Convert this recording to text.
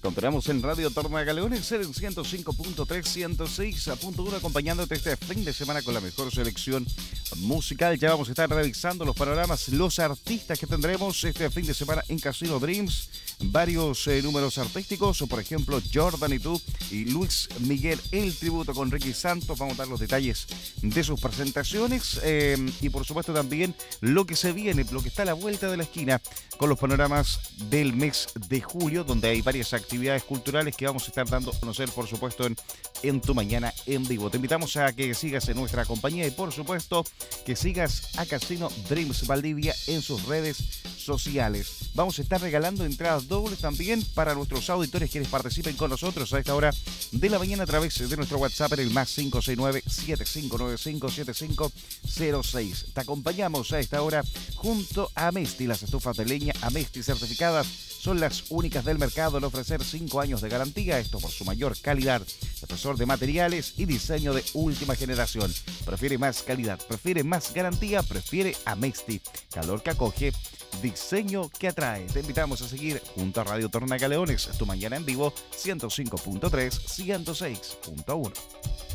Continuamos en Radio Tornagaleones en 105.3, 106.1, acompañándote este fin de semana con la mejor selección musical. Ya vamos a estar revisando los panoramas, los artistas que tendremos este fin de semana en Casino Dreams. Varios números artísticos, o por ejemplo Jordan y tú y Luis Miguel, el tributo con Ricky Santos. Vamos a dar los detalles de sus presentaciones y por supuesto también lo que se viene, lo que está a la vuelta de la esquina con los panoramas del mes de julio, donde hay varias actividades culturales que vamos a estar dando a conocer, por supuesto, en Tu Mañana en Vivo. Te invitamos a que sigas en nuestra compañía y por supuesto que sigas a Casino Dreams Valdivia en sus redes sociales. Vamos a estar regalando entradas dobles también para nuestros auditores quienes participen con nosotros a esta hora de la mañana a través de nuestro WhatsApp en el más 569-7595-7506. Te acompañamos a esta hora junto a Amesti, las estufas de leña Amesti certificadas. Son las únicas del mercado en ofrecer 5 años de garantía, esto por su mayor calidad, espesor de materiales y diseño de última generación. Prefiere más calidad, prefiere más garantía, prefiere Amesti. Calor que acoge, diseño que atrae. Te invitamos a seguir junto a Radio Tornagaleones, Tu Mañana en Vivo, 105.3, 106.1.